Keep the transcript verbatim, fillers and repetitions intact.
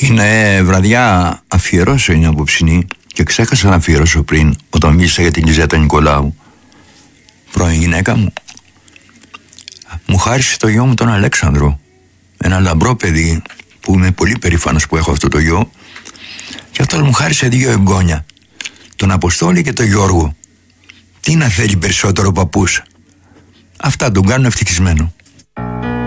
Είναι βραδιά αφιερώσεων η απόψινή και ξέχασα να αφιερώσω πριν όταν μίλησα για την Λιζέτα Νικολάου. Πρώην γυναίκα μου μου χάρισε το γιο μου τον Αλέξανδρο, ένα λαμπρό παιδί που είμαι πολύ περήφανος που έχω αυτό το γιο, και αυτό μου χάρισε δύο εγγόνια, τον Αποστόλη και τον Γιώργο. Τι να θέλει περισσότερο ο παππούς? Αυτά τον κάνουν ευτυχισμένο.